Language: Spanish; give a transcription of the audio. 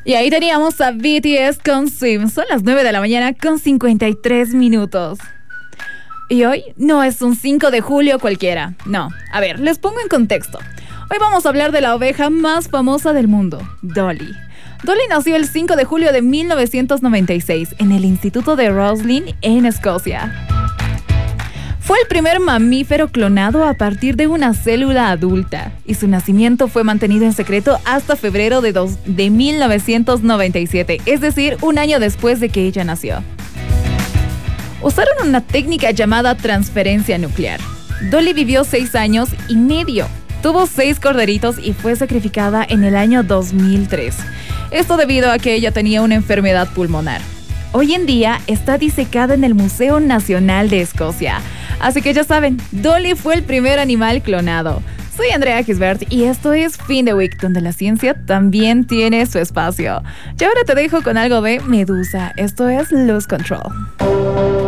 Y ahí teníamos a BTS con Swim. Son las 9 de la mañana con 53 minutos. Y hoy no es un 5 de julio cualquiera. No, a ver, les pongo en contexto. Hoy vamos a hablar de la oveja más famosa del mundo, Dolly. Dolly nació el 5 de julio de 1996 en el Instituto de Roslin, en Escocia. Fue el primer mamífero clonado a partir de una célula adulta y su nacimiento fue mantenido en secreto hasta febrero de 1997, es decir, un año después de que ella nació. Usaron una técnica llamada transferencia nuclear. Dolly vivió 6 años y medio. Tuvo 6 corderitos y fue sacrificada en el año 2003. Esto debido a que ella tenía una enfermedad pulmonar. Hoy en día está disecada en el Museo Nacional de Escocia. Así que ya saben, Dolly fue el primer animal clonado. Soy Andrea Gisbert y esto es Fin de Week, donde la ciencia también tiene su espacio. Y ahora te dejo con algo de Medusa. Esto es Lose Control.